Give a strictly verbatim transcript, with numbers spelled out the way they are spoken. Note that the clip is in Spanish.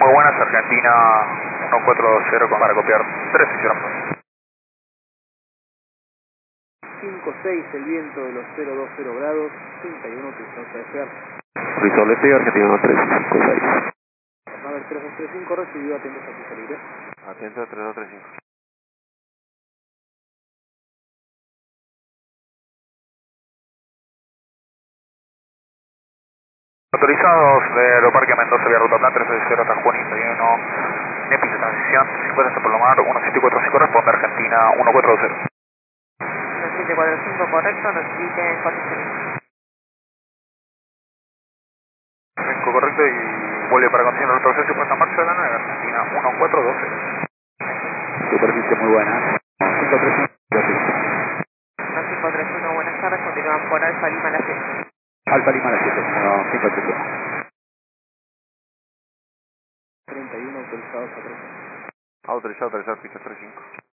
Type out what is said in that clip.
Muy buenas, Argentina uno cuatro dos cero para copiar tres hicieron. cinco seis, el viento de los cero dos cero grados, treinta y uno, utilizamos a desear. Establecido Argentina tres cinco seis. A ver, tres dos tres cinco, recibido, atentos a pista libre. Atento a tres dos tres cinco. Autorizados de Aeroparque Mendoza vía Ruta Plan tres seis cero hasta Junín treinta y uno, en pista de transición, cincuenta hasta Palomar, uno siete cuatro cinco, responde Argentina uno cuatro dos cero. uno siete cuatro cinco, correcto, nos indique en posición. cinco correcto y vuelve para continuar el proceso y puesta en marcha de la nueve, Argentina uno cuatro dos cero. Superficie muy buena. cinco tres cinco. uno cinco tres uno, buenas tardes, continúan por Alfa Lima la siete. Alfa Lima la siete. cinco tres uno. treinta y uno, autorizados a tres. Autorizado, autorizado, pista tres cinco.